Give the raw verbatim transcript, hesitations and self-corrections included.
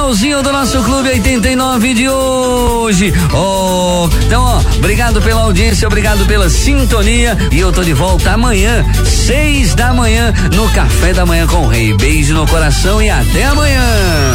finalzinho do nosso Clube oitenta e nove de hoje. Oh, então, ó, obrigado pela audiência, obrigado pela sintonia. E eu tô de volta amanhã, seis da manhã, no Café da Manhã com o Rei. Beijo no coração e até amanhã.